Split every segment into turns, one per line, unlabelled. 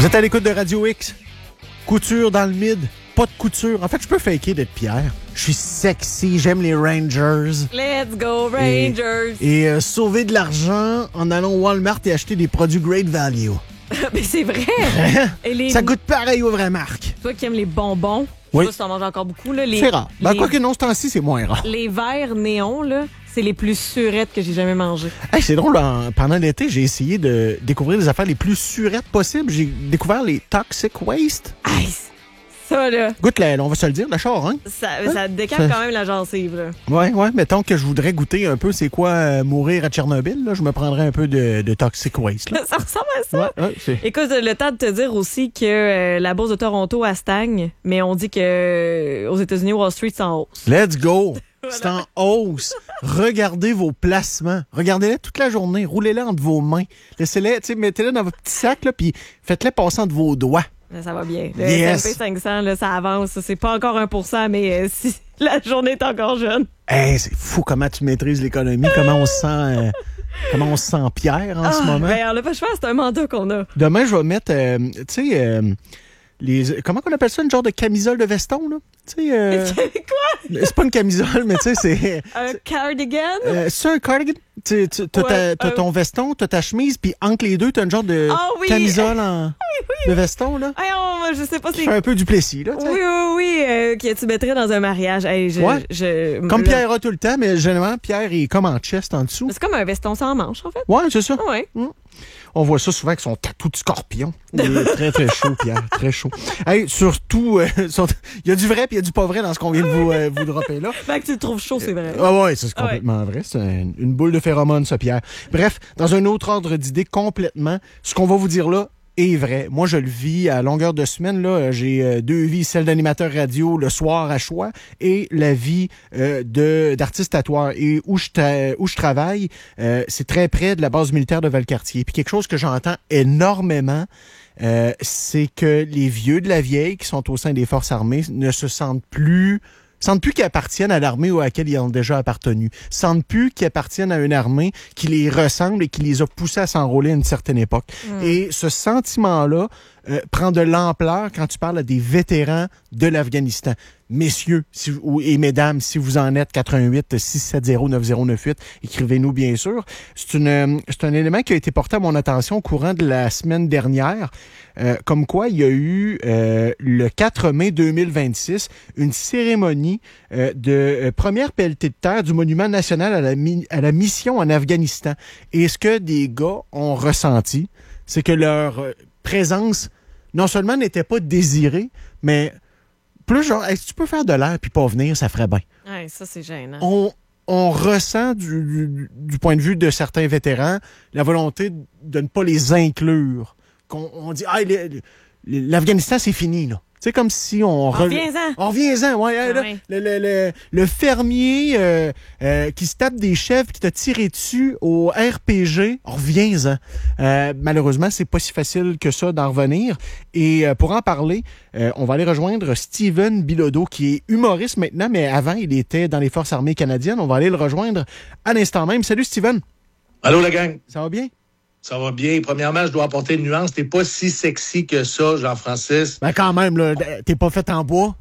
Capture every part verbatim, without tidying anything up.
Vous êtes à l'écoute de Radio X. Couture dans le mid. Pas de couture. En fait, je peux faker d'être Pierre. Je suis sexy. J'aime les Rangers.
Let's go, Rangers!
Et, et euh, sauver de l'argent en allant au Walmart et acheter des produits Great Value.
Mais c'est vrai! Et les...
Ça goûte pareil aux vraies marques.
Toi qui aimes les bonbons,
oui.
je sais pas si t'en manges encore beaucoup. Là, les,
c'est rare. Ben,
les...
quoi que non, ce temps-ci, c'est moins rare.
Les verres néons, là, c'est les plus surettes que j'ai jamais mangées.
Hey, c'est drôle, en, pendant l'été, j'ai essayé de découvrir les affaires les plus surettes possibles. J'ai découvert les Toxic Waste.
Hey, ça, là...
Goûte, la, on va se le dire, la charogne.
Ça,
hein?
ça décape quand même la gencive, là.
Ouais, ouais. Mettons que je voudrais goûter un peu c'est quoi euh, mourir à Tchernobyl, là. Je me prendrais un peu de, de Toxic Waste, là.
Ça ressemble à ça.
Ouais, ouais, c'est...
Écoute, le temps de te dire aussi que euh, la bourse de Toronto, elle stagne, mais on dit que euh, aux États-Unis, Wall Street, c'est en hausse.
Let's go!
Voilà.
C'est en hausse. Regardez vos placements. Regardez-les toute la journée. Roulez-les entre vos mains. Laissez-les, tu sais, mettez-les dans votre petit sac, là, puis faites-les passer entre vos doigts.
Là, ça va bien. Le
Yes.
S and P cinq cents, là, ça avance. C'est pas encore un pour cent, mais euh, si la journée est encore jeune.
Hey, c'est fou comment tu maîtrises l'économie, comment on se sent, euh, comment on se sent Pierre en
ah,
ce moment.
Ben, on l'a pas choisi, c'est un mandat qu'on a.
Demain, je vais mettre, euh, tu sais, euh, les, comment on appelle ça, une genre de camisole de veston, là? Tu sais, euh,
Quoi?
c'est pas une camisole, mais tu sais, c'est...
Un cardigan?
Euh, c'est un cardigan. Tu tu- t'as
Ouais,
ta- t'as
euh,
ton veston, t'as ta chemise, puis entre les deux, t'as une genre de
Ah oui.
camisole en,
Oui, oui.
de veston, là.
Hey, on, je sais pas
Qui
si...
fait un peu du plessis, là, tu sais.
Oui, oui, oui, euh, que tu mettrais dans un mariage. Hey, je,
Ouais.
je,
Comme
là-
Pierre a tout le temps, mais généralement, Pierre est comme en chest en dessous.
C'est comme un veston sans manche, en fait.
Ouais, c'est ça.
Ouais.
On voit ça souvent avec son tatou de scorpion. Il est très, très chaud, Pierre. Très chaud. Hey, surtout, euh, sur- il y a du vrai puis il y a du pas vrai dans ce qu'on vient de vous, euh, vous dropper là.
Ben, que tu le trouves chaud, c'est vrai.
Ah ouais, ça, c'est
Ah ouais.
complètement vrai. C'est un- une boule de phéromones, ça, Pierre. Bref, dans un autre ordre d'idée complètement, ce qu'on va vous dire là est vrai. Moi, je le vis à longueur de semaine. Là, j'ai euh, deux vies, celle d'animateur radio le soir à choix et la vie euh, de d'artiste tatoueur. Et où je, ta- où je travaille, euh, c'est très près de la base militaire de Valcartier. Puis quelque chose que j'entends énormément, euh, c'est que les vieux de la vieille qui sont au sein des forces armées ne se sentent plus... sentent plus qu'ils appartiennent à l'armée ou à laquelle ils ont déjà appartenu. Sentent plus qu'ils appartiennent à une armée qui les ressemble et qui les a poussés à s'enrôler à une certaine époque.
Mm.
Et ce sentiment-là euh, prend de l'ampleur quand tu parles à des vétérans de l'Afghanistan. Messieurs si, ou, et mesdames, si vous en êtes, quatre un huit, six sept zéro, neuf zéro neuf huit, écrivez-nous bien sûr. C'est, une, c'est un élément qui a été porté à mon attention au courant de la semaine dernière. Euh, comme quoi, il y a eu euh, le quatre mai deux mille vingt-six une cérémonie euh, de euh, première pelletée de terre du Monument national à la, mi- à la mission en Afghanistan. Et ce que des gars ont ressenti, c'est que leur euh, présence, non seulement n'était pas désirée, mais plus genre, hey, si tu peux faire de l'air puis pas venir, ça ferait bien.
Ouais, ça, c'est gênant.
On, on ressent du, du, du point de vue de certains vétérans la volonté de ne pas les inclure. Qu'on on dit, ah, le- le- l'Afghanistan, c'est fini, là. C'est comme si on... re-
Reviens-en.
On reviens-en, ouais.
Ah
là,
ouais.
Le, le, le, le fermier euh, euh, qui se tape des chèvres qui t'a tiré dessus au R P G, reviens-en. Euh, malheureusement, c'est pas si facile que ça d'en revenir. Et euh, pour en parler, euh, on va aller rejoindre Steven Bilodeau, qui est humoriste maintenant, mais avant, il était dans les Forces armées canadiennes. On va aller le rejoindre à l'instant même. Salut, Steven.
Allô, la gang?
Ça va bien?
Ça va bien. Premièrement, je dois apporter une nuance. T'es pas si sexy que ça, Jean-Francis.
Ben quand même, là, t'es pas fait en bois.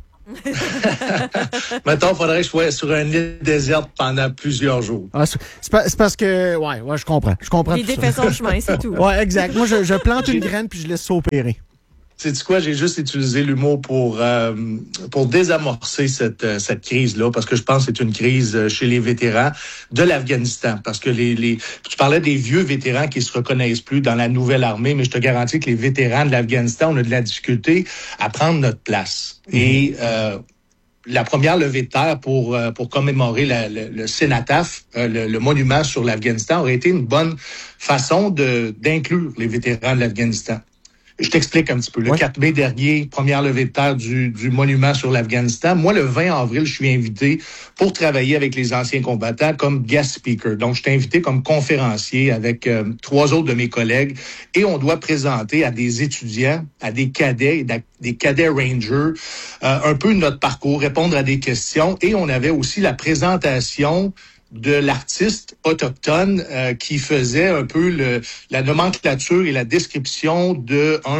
Mettons, il faudrait que je sois sur une île déserte pendant plusieurs jours.
Ah, c'est, c'est pas- c'est parce que... Ouais, ouais, je comprends. Je comprends
Il
tout ça.
défait son chemin, c'est tout.
Ouais, exact. Moi, je, je plante une graine puis je laisse ça opérer.
Sais-tu quoi? J'ai juste utilisé l'humour pour euh, pour désamorcer cette euh, cette crise-là, parce que je pense que c'est une crise chez les vétérans de l'Afghanistan. Parce que les, les tu parlais des vieux vétérans qui se reconnaissent plus dans la nouvelle armée, mais je te garantis que les vétérans de l'Afghanistan, on a de la difficulté à prendre notre place. Mm-hmm. Et euh, la première levée de terre pour euh, pour commémorer la, le, le cénotaphe, euh, le, le monument sur l'Afghanistan, aurait été une bonne façon de d'inclure les vétérans de l'Afghanistan. Je t'explique un petit peu. Le
ouais.
quatre mai dernier, première levée de terre du, du monument sur l'Afghanistan. Moi, le vingt avril, je suis invité pour travailler avec les anciens combattants comme guest speaker. Donc, je suis invité comme conférencier avec euh, trois autres de mes collègues et on doit présenter à des étudiants, à des cadets, des cadets rangers, euh, un peu notre parcours, répondre à des questions. Et on avait aussi la présentation de l'artiste autochtone euh, qui faisait un peu le, la nomenclature et la description de un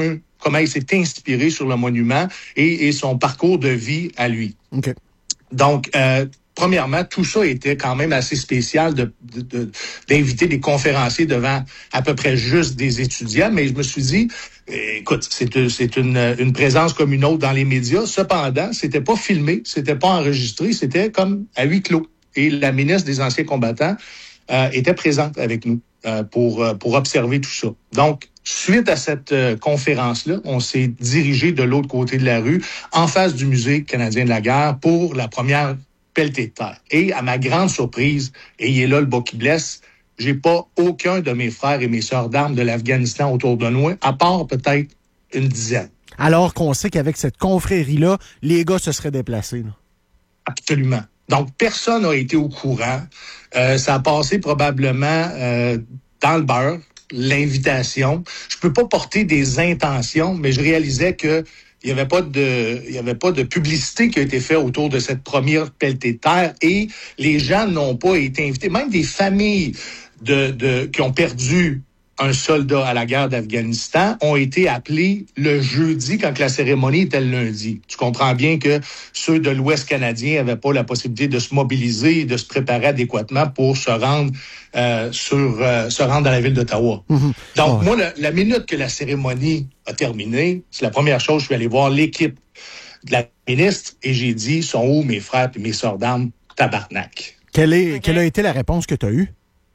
comment il s'est inspiré sur le monument et, et son parcours de vie à lui.
OK.
Donc, euh, premièrement, tout ça était quand même assez spécial de, de, de, d'inviter des conférenciers devant à peu près juste des étudiants, mais je me suis dit, écoute, c'est, c'est une, une présence comme une autre dans les médias. Cependant, c'était pas filmé, c'était pas enregistré, c'était comme à huis clos. Et la ministre des Anciens combattants euh, était présente avec nous euh, pour, euh, pour observer tout ça. Donc, suite à cette euh, conférence-là, on s'est dirigé de l'autre côté de la rue, en face du Musée canadien de la guerre, pour la première pelletée de terre. Et à ma grande surprise, et il est là le bas qui blesse, j'ai pas aucun de mes frères et mes sœurs d'armes de l'Afghanistan autour de nous, à part peut-être une dizaine.
Alors qu'on sait qu'avec cette confrérie-là, les gars se seraient déplacés. Là.
Absolument. Donc, personne n'a été au courant. Euh, ça a passé probablement euh, dans le beurre, l'invitation. Je peux pas porter des intentions, mais je réalisais que il y avait pas de, il y avait pas de publicité qui a été faite autour de cette première pelletée de terre et les gens n'ont pas été invités. Même des familles de, de, qui ont perdu un soldat à la guerre d'Afghanistan ont été appelés le jeudi quand la cérémonie était le lundi. Tu comprends bien que ceux de l'Ouest canadien n'avaient pas la possibilité de se mobiliser et de se préparer adéquatement pour se rendre euh, sur euh, se rendre dans la ville d'Ottawa. Mm-hmm. Donc, oh. moi, la, la minute que la cérémonie a terminé, c'est la première chose, je suis allé voir l'équipe de la ministre et j'ai dit, sont où mes frères et mes sœurs d'armes? Tabarnak.
Quelle, est, okay. quelle a été la réponse que tu as eue?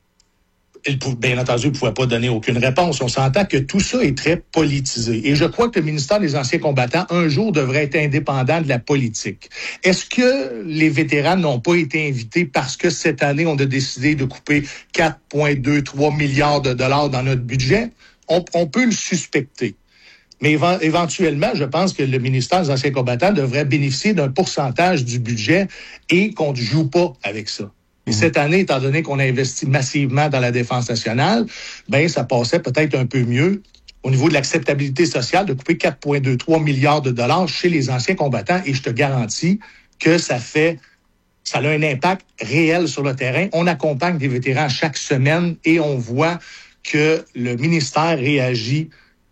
Il, bien entendu, il ne pouvait pas donner aucune réponse. On s'entend que tout ça est très politisé. Et je crois que le ministère des Anciens combattants, un jour, devrait être indépendant de la politique. Est-ce que les vétérans n'ont pas été invités parce que cette année, on a décidé de couper quatre virgule deux trois milliards de dollars dans notre budget? On, on peut le suspecter. Mais éventuellement, je pense que le ministère des Anciens combattants devrait bénéficier d'un pourcentage du budget et qu'on ne joue pas avec ça. Et cette année, étant donné qu'on a investi massivement dans la défense nationale, ben ça passait peut-être un peu mieux au niveau de l'acceptabilité sociale de couper quatre virgule deux trois milliards de dollars chez les anciens combattants. Et je te garantis que ça fait, ça a un impact réel sur le terrain. On accompagne des vétérans chaque semaine et on voit que le ministère réagit,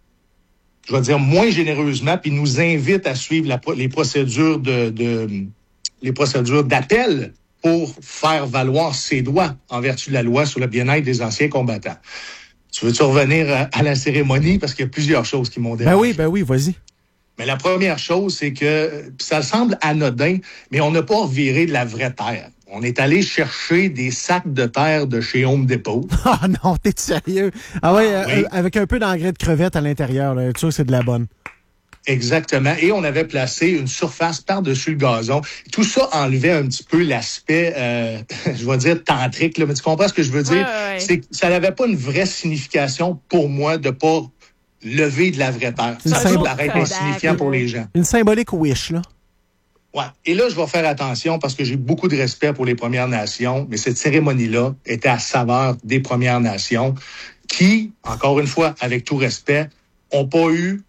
je vais dire, moins généreusement, puis nous invite à suivre la, les procédures de, de les procédures d'appel pour faire valoir ses droits en vertu de la loi sur le bien-être des anciens combattants. Tu veux-tu revenir à, à la cérémonie? Parce qu'il y a plusieurs choses qui m'ont dérangé.
Ben oui, ben oui, vas-y.
Mais la première chose, c'est que ça semble anodin, mais on n'a pas reviré de la vraie terre. On est allé chercher des sacs de terre de chez Home Depot.
Ah non, t'es sérieux? Ah ouais,
ah,
euh,
oui.
Avec un peu d'engrais de crevettes à l'intérieur, là, tu sais, c'est de la bonne.
Exactement. Et on avait placé une surface par-dessus le gazon. Tout ça enlevait un petit peu l'aspect, euh, je vais dire, tantrique, là, mais tu comprends ce que je veux dire?
Ouais, ouais, ouais.
C'est que ça n'avait pas une vraie signification pour moi de pas lever de la vraie terre. Ça
symb-
paraît insignifiant pour les gens.
Une symbolique wish, là.
Ouais. Et là, je vais faire attention parce que j'ai beaucoup de respect pour les Premières Nations, mais cette cérémonie-là était à saveur des Premières Nations qui, encore une fois, avec tout respect, n'ont pas eu,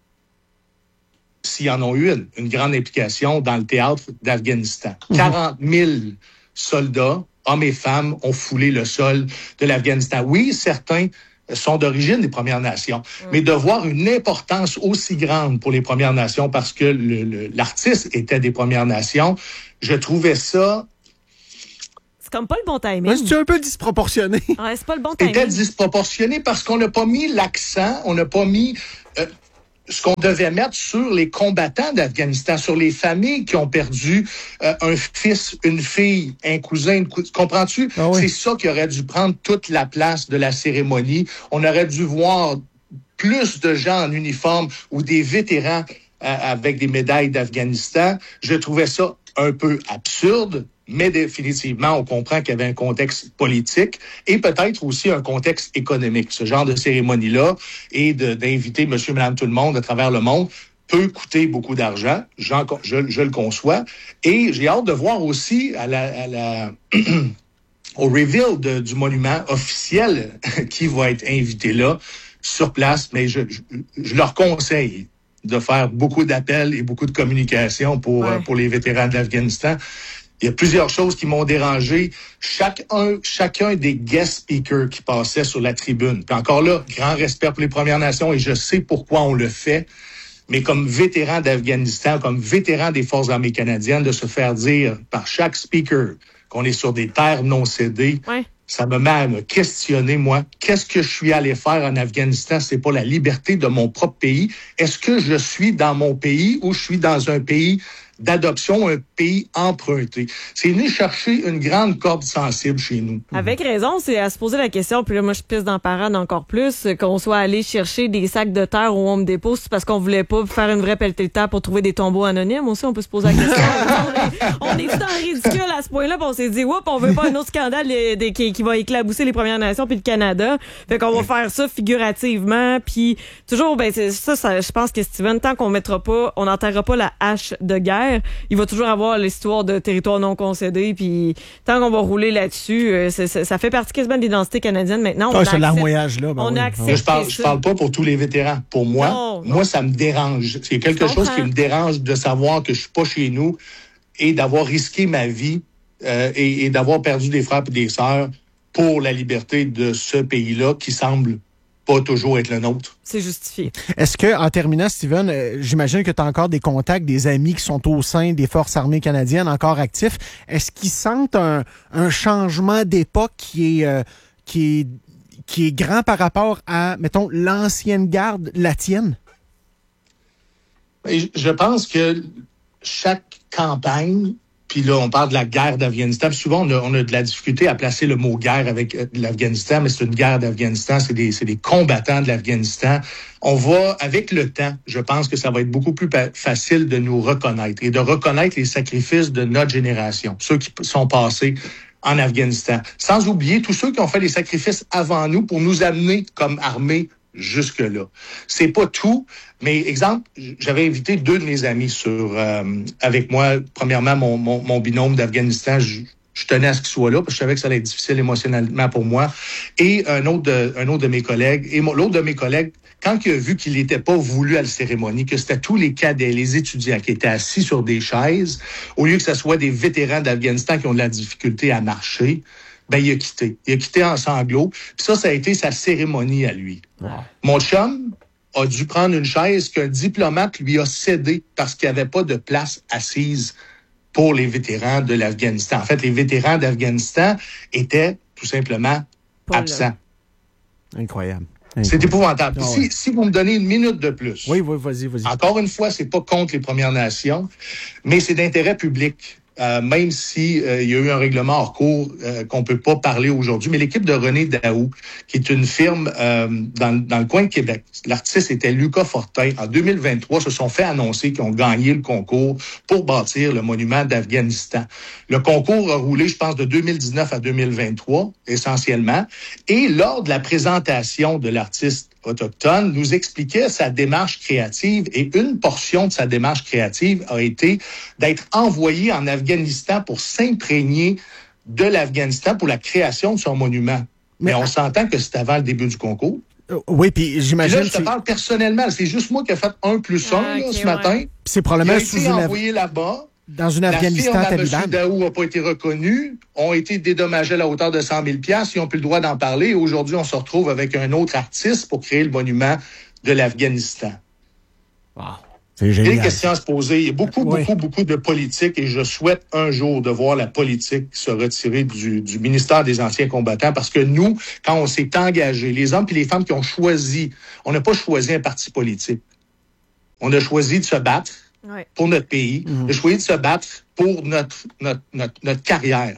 s'il y en ont eu une, une grande implication dans le théâtre d'Afghanistan. Mmh. quarante mille soldats, hommes et femmes, ont foulé le sol de l'Afghanistan. Oui, certains sont d'origine des Premières Nations, mmh. mais de voir une importance aussi grande pour les Premières Nations parce que le, le, l'artiste était des Premières Nations, je trouvais ça...
C'est comme pas le bon timing.
Ouais, c'est un peu disproportionné.
Ouais, c'est pas le bon timing.
C'était disproportionné parce qu'on n'a pas mis l'accent, on n'a pas mis... Euh, ce qu'on devait mettre sur les combattants d'Afghanistan, sur les familles qui ont perdu euh, un fils, une fille, un cousin, une cou... comprends-tu? Ah oui. C'est ça qui aurait dû prendre toute la place de la cérémonie. On aurait dû voir plus de gens en uniforme ou des vétérans euh, avec des médailles d'Afghanistan. Je trouvais ça un peu absurde, mais définitivement, on comprend qu'il y avait un contexte politique et peut-être aussi un contexte économique. Ce genre de cérémonie-là et de, d'inviter monsieur, madame, tout le monde à travers le monde peut coûter beaucoup d'argent. J'en, je, je le conçois. Et j'ai hâte de voir aussi à la, à la, au reveal de, du monument officiel qui va être invité là, sur place. Mais je, je, je leur conseille de faire beaucoup d'appels et beaucoup de communication pour, ouais. pour les vétérans de l'Afghanistan. Il y a plusieurs choses qui m'ont dérangé. Chacun, chacun des guest speakers qui passaient sur la tribune. Puis encore là, grand respect pour les Premières Nations et je sais pourquoi on le fait. mais comme vétéran d'Afghanistan, comme vétéran des Forces armées canadiennes, de se faire dire par chaque speaker qu'on est sur des terres non cédées,
ouais.
Ça me met à me questionner, moi. Qu'est-ce que je suis allé faire en Afghanistan? C'est pas la liberté de mon propre pays. Est-ce que je suis dans mon pays ou je suis dans un pays d'adoption, un pays emprunté? C'est venu chercher une grande corde sensible chez nous.
Avec raison, c'est à se poser la question, puis là, moi, je pisse dans la parade encore plus, qu'on soit allé chercher des sacs de terre où on me dépose parce qu'on voulait pas faire une vraie pelletée de terre pour trouver des tombeaux anonymes. Aussi, on peut se poser la question. on est, on est dans le ridicule à ce point-là, puis on s'est dit, oups, on veut pas un autre scandale les, des, qui, qui va éclabousser les Premières Nations puis le Canada. Fait qu'on va faire ça figurativement, puis toujours, ben, c'est ça, ça je pense que Steven, tant qu'on mettra pas, on n'enterrera pas la hache de guerre, il va toujours avoir l'histoire de territoire non concédé, puis tant qu'on va rouler là-dessus, euh, c'est, c'est, ça fait partie quasiment de l'identité canadienne maintenant.
Ah, c'est l'armoyage-là. Ben
on
oui.
a accepté je parle, je parle pas pour tous les vétérans. Pour moi, non, non. moi, ça me dérange. C'est quelque chose qui me dérange de savoir que je suis pas chez nous et d'avoir risqué ma vie euh, et, et d'avoir perdu des frères et des sœurs pour la liberté de ce pays-là qui semble pas toujours être le nôtre.
C'est justifié.
Est-ce que, en terminant, Steven, euh, j'imagine que tu as encore des contacts, des amis qui sont au sein des Forces armées canadiennes, encore actifs. Est-ce qu'ils sentent un, un changement d'époque qui est, euh, qui est, qui est grand par rapport à, mettons, l'ancienne garde, la tienne?
Je pense que chaque campagne, puis là, on parle de la guerre d'Afghanistan. Souvent, on a, on a de la difficulté à placer le mot guerre avec euh, l'Afghanistan, mais c'est une guerre d'Afghanistan. C'est des, c'est des combattants de l'Afghanistan. On va, avec le temps, je pense que ça va être beaucoup plus pa- facile de nous reconnaître et de reconnaître les sacrifices de notre génération, ceux qui sont passés en Afghanistan. Sans oublier tous ceux qui ont fait les sacrifices avant nous pour nous amener comme armée jusque-là. C'est pas tout, mais exemple, j'avais invité deux de mes amis sur euh, avec moi. Premièrement, mon, mon, mon binôme d'Afghanistan, je, je tenais à ce qu'il soit là, parce que je savais que ça allait être difficile émotionnellement pour moi. Et un autre de, un autre de mes collègues, et mon, l'autre de mes collègues, quand il a vu qu'il n'était pas voulu à la cérémonie, que c'était tous les cadets, les étudiants qui étaient assis sur des chaises, au lieu que ce soit des vétérans d'Afghanistan qui ont de la difficulté à marcher, ben il a quitté. Il a quitté en sanglots. Puis ça, ça a été sa cérémonie à lui. Wow. Mon chum a dû prendre une chaise qu'un diplomate lui a cédée parce qu'il n'y avait pas de place assise pour les vétérans de l'Afghanistan. En fait, les vétérans d'Afghanistan étaient tout simplement pas absents.
Là. Incroyable.
C'est épouvantable. Oh, si, ouais. si vous me donnez une minute de plus.
Oui, oui, vas-y, vas-y.
Encore une fois, c'est pas contre les Premières Nations, mais c'est d'intérêt public. Euh, même si euh, il y a eu un règlement hors cours euh, qu'on peut pas parler aujourd'hui, mais l'équipe de René Daou, qui est une firme euh, dans, dans le coin de Québec, l'artiste était Lucas Fortin, en deux mille vingt-trois, se sont fait annoncer qu'ils ont gagné le concours pour bâtir le monument d'Afghanistan. Le concours a roulé, je pense, de deux mille dix-neuf à deux mille vingt-trois, essentiellement, et lors de la présentation de l'artiste autochtone, nous expliquait sa démarche créative, et une portion de sa démarche créative a été d'être envoyé en Afghanistan pour s'imprégner de l'Afghanistan pour la création de son monument. Mais, Mais on s'entend que c'est avant le début du concours.
Euh, oui, puis j'imagine...
Puis là, je te parle personnellement. C'est juste moi qui ai fait un plus un ah, là, okay, ce ouais. matin.
C'est probablement
Il a été envoyé là-bas.
Dans une Afghanistan
talibane. La firme à M. Daou n'a pas été reconnue, ont été dédommagés à la hauteur de cent mille dollars. Ils n'ont plus le droit d'en parler. Aujourd'hui, on se retrouve avec un autre artiste pour créer le monument de l'Afghanistan.
Wow. C'est génial.
Il y a des questions à se poser. Il y a beaucoup, oui. beaucoup, beaucoup de politique et je souhaite un jour de voir la politique se retirer du, du ministère des Anciens combattants parce que nous, quand on s'est engagé, les hommes et les femmes qui ont choisi, on n'a pas choisi un parti politique. On a choisi de se battre
Ouais.
pour notre pays, mmh. de choisir de se battre pour notre, notre, notre, notre carrière.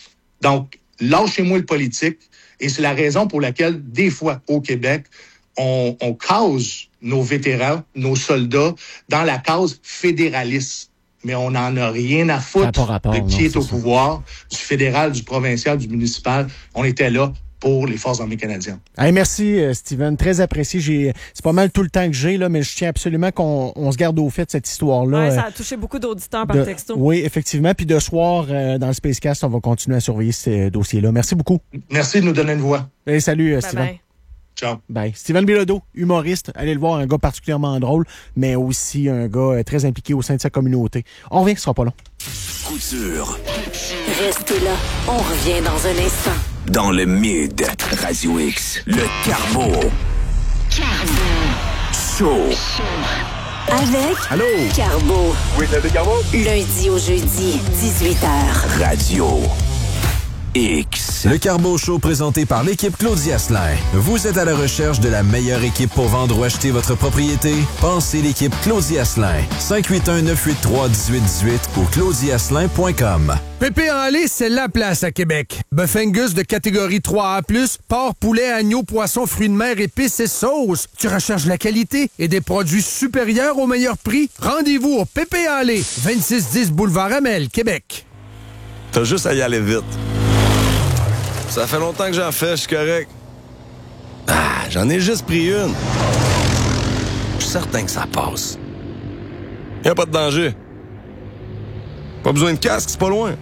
Donc, lâchez-moi le politique, et c'est la raison pour laquelle, des fois, au Québec, on, on case nos vétérans, nos soldats, dans la cause fédéraliste. Mais on n'en a rien à foutre rapport, de qui non, est au ça. pouvoir, du fédéral, du provincial, du municipal. On était là pour les Forces armées canadiennes.
Hey, merci, euh, Steven. Très apprécié. J'ai, c'est pas mal tout le temps que j'ai, là, mais je tiens absolument qu'on on se garde au fait de cette histoire-là.
Ouais, ça a touché beaucoup d'auditeurs par
de,
texto.
Oui, effectivement. Puis de soir, euh, dans le Spacecast, on va continuer à surveiller ce dossier-là. Merci beaucoup.
Merci de nous donner une voix.
Hey, salut, euh,
bye
Steven.
Bye.
Ciao.
Bye. Steven Bilodeau, humoriste. Allez le voir, un gars particulièrement drôle, mais aussi un gars euh, très impliqué au sein de sa communauté. On revient, ce sera pas long.
Coup sûr. Restez là. On revient dans un instant. Dans le Mid, Radio X, le Carbo. Carbo. Show. Show. Avec
Allô?
Carbo.
Oui, c'est Carbo.
Lundi au jeudi, dix-huit heures.
Radio X.
Le Carbo Show présenté par l'équipe Claudia Asselin. Vous êtes à la recherche de la meilleure équipe pour vendre ou acheter votre propriété? Pensez l'équipe Claudia Asselin. cinq huit un, neuf huit trois, un huit un huit ou claudia asselin point com.
Pépé en lait, c'est la place à Québec. Bœuf Angus de catégorie trois A plus, porc, poulet, agneau, poisson, fruits de mer, épices et sauces. Tu recherches la qualité et des produits supérieurs au meilleur prix? Rendez-vous au Pépé en lait, vingt-six dix Boulevard Amel, Québec.
T'as juste à y aller vite. Ça fait longtemps que j'en fais, je suis correct. Ah, j'en ai juste pris une. Je suis certain que ça passe. Y a pas de danger. Pas besoin de casque, c'est pas loin.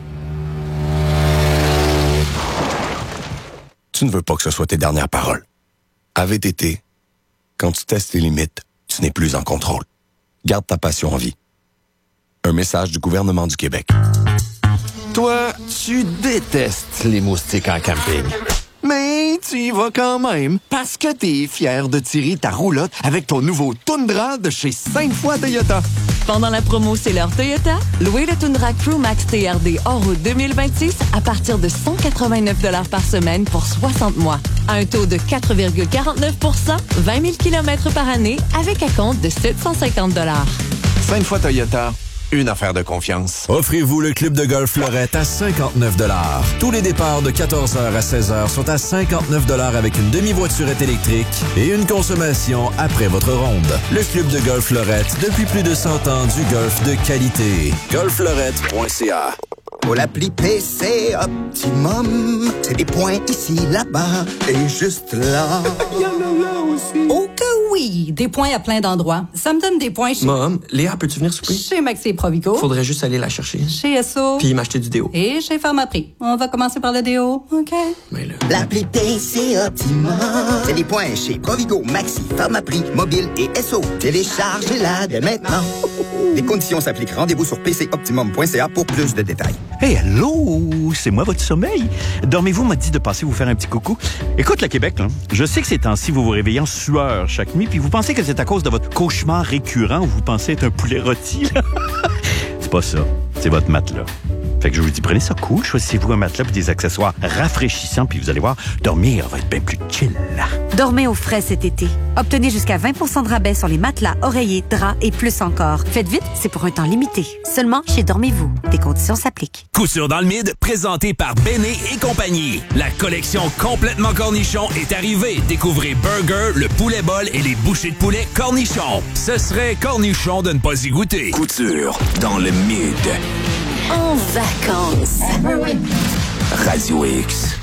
Tu ne veux pas que ce soit tes dernières paroles. À V T T, quand tu testes tes limites, tu n'es plus en contrôle. Garde ta passion en vie. Un message du gouvernement du Québec.
Toi, tu détestes les moustiques en camping. Mais tu y vas quand même, parce que t'es fier de tirer ta roulotte avec ton nouveau Tundra de chez cinq fois Toyota.
Pendant la promo C'est l'heure Toyota, louez le Tundra Crew Max T R D hors route deux mille vingt-six à partir de cent quatre-vingt-neuf dollars par semaine pour soixante mois. À un taux de quatre virgule quarante-neuf pour cent, vingt mille kilomètres par année avec un compte de sept cent cinquante dollars.
cinq fois Toyota. Une affaire de confiance.
Offrez-vous le club de golf Fleurette à cinquante-neuf dollars. Tous les départs de quatorze heures à seize heures sont à cinquante-neuf dollars avec une demi-voiturette électrique et une consommation après votre ronde. Le club de golf Fleurette, depuis plus de cent ans, du golf de qualité. golf fleurette point c a.
Pour l'appli P C Optimum, c'est des points ici, là-bas et juste là.
Il y en a là aussi. Oh que oui! Des points à plein d'endroits. Ça me donne des points chez...
Mom, Léa, peux-tu venir souper?
Chez Maxi Provigo.
Faudrait juste aller la chercher.
Chez S O.
Puis m'acheter du déo.
Et chez Pharmaprix. On va commencer par le déo, OK?
Mais là...
L'appli P C Optimum, c'est des points chez Provigo, Maxi, Pharmaprix, Mobile et S O. Téléchargez-la dès maintenant. Les conditions s'appliquent. Rendez-vous sur p c optimum point c a pour plus de détails.
Hey, allô! C'est moi, votre sommeil. Dormez-vous m'a dit de passer vous faire un petit coucou. Écoute, le Québec, là, je sais que ces temps-ci, vous vous réveillez en sueur chaque nuit, puis vous pensez que c'est à cause de votre cauchemar récurrent où vous pensez être un poulet rôti, là. C'est pas ça. C'est votre matelas. Fait que je vous dis, prenez ça cool, choisissez-vous un matelas et des accessoires rafraîchissants, puis vous allez voir, dormir va être bien plus chill.
Dormez au frais cet été. Obtenez jusqu'à vingt pour cent de rabais sur les matelas, oreillers, draps et plus encore. Faites vite, c'est pour un temps limité. Seulement chez Dormez-vous. Des conditions s'appliquent.
Coup sûr dans le mid, présenté par Béné et compagnie. La collection complètement cornichon est arrivée. Découvrez Burger, le poulet bol et les bouchées de poulet cornichon. Ce serait cornichon de ne pas y goûter.
Couture dans le mid. En vacances. Radio X.